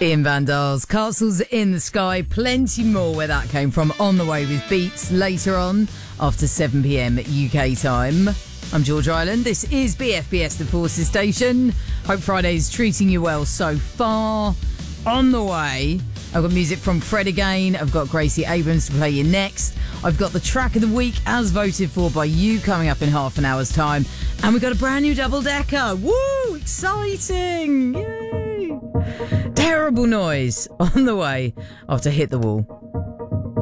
Ian Van Daal's Castles in the Sky. Plenty more where that came from on the way with Beats later on after 7pm UK time. I'm George Island. This is BFBS The Forces Station. Hope Friday's treating you well so far. On the way, I've got music from Fred again. I've got Gracie Abrams to play you next. I've got the track of the week as voted for by you coming up in half an hour's time. And we've got a brand new double-decker. Woo! Exciting! Yay! Terrible noise on the way after Hit the Wall.